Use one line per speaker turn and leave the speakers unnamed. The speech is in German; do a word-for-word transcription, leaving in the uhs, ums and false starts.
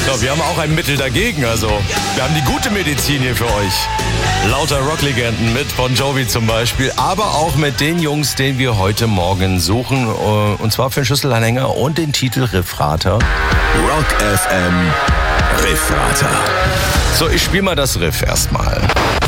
So, wir haben auch ein Mittel dagegen, also wir haben die gute Medizin hier für euch. Lauter Rocklegenden mit Bon Jovi zum Beispiel, aber auch mit den Jungs, den wir heute Morgen suchen, und zwar für den Schlüsselanhänger und den Titel Riffrater.
Rock F M Riffrater.
So, ich spiele mal das Riff erstmal.